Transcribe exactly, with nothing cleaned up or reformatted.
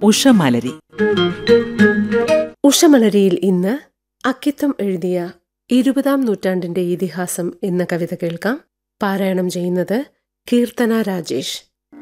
ഉഷമലരി. ഉഷമലരിയിൽ ഇന്ന് അക്കിത്തം എഴുതിയ ഇരുപതാം നൂറ്റാണ്ടിന്റെ ഇതിഹാസം എന്ന കവിത കേൾക്കാം. പാരായണം ചെയ്യുന്നത് കീർത്തന രാജേഷ്.